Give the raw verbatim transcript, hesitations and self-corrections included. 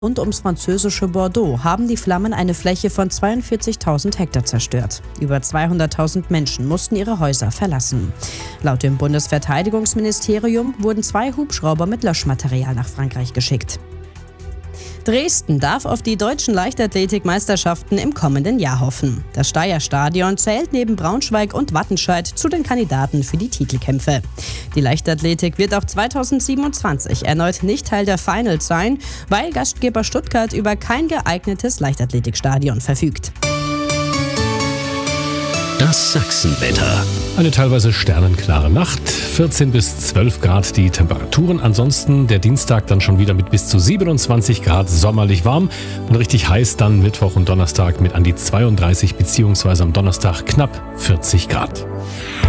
Und ums französische Bordeaux haben die Flammen eine Fläche von zweiundvierzigtausend Hektar zerstört. Über zweihunderttausend Menschen mussten ihre Häuser verlassen. Laut dem Bundesverteidigungsministerium wurden zwei Hubschrauber mit Löschmaterial nach Frankreich geschickt. Dresden darf auf die deutschen Leichtathletikmeisterschaften im kommenden Jahr hoffen. Das Steyr-Stadion zählt neben Braunschweig und Wattenscheid zu den Kandidaten für die Titelkämpfe. Die Leichtathletik wird auch zweitausendsiebenundzwanzig erneut nicht Teil der Finals sein, weil Gastgeber Stuttgart über kein geeignetes Leichtathletikstadion verfügt. Das Sachsenwetter. Eine teilweise sternenklare Nacht, vierzehn bis zwölf Grad die Temperaturen. Ansonsten der Dienstag dann schon wieder mit bis zu siebenundzwanzig Grad sommerlich warm und richtig heiß dann Mittwoch und Donnerstag mit an die zweiunddreißig beziehungsweise am Donnerstag knapp vierzig Grad.